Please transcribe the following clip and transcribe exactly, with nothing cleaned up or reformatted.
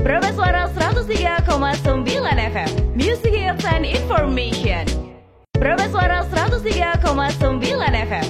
Proba Suara seratus tiga koma sembilan F M, Music Hits and Information. Proba Suara seratus tiga koma sembilan F M,